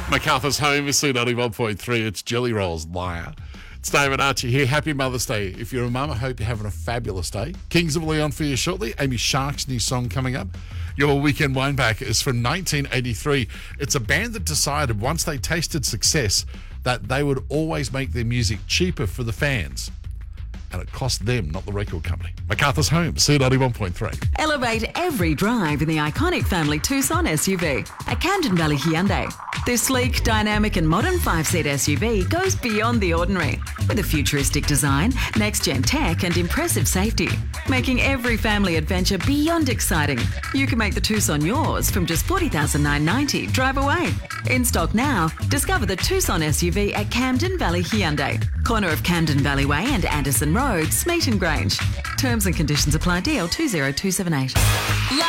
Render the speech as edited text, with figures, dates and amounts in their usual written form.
MacArthur's home is C91.3. It's Jelly Rolls, liar. It's David Archie here. Happy Mother's Day. If you're a mum, I hope you're having a fabulous day. Kings of Leon for you shortly. Amy Shark's new song coming up. Your weekend wine back is from 1983. It's a band that decided once they tasted success that they would always make their music cheaper for the fans. And it cost them, not the record company. MacArthur's home, C91.3. Elevate every drive in the iconic family Tucson SUV at Camden Valley Hyundai. This sleek, dynamic and modern 5-seat SUV goes beyond the ordinary with a futuristic design, next-gen tech and impressive safety, making every family adventure beyond exciting. You can make the Tucson yours from just $40,990. Drive away. In stock now, discover the Tucson SUV at Camden Valley Hyundai, corner of Camden Valley Way and Anderson Road, Smeaton Grange. Terms and conditions apply. DL 20278.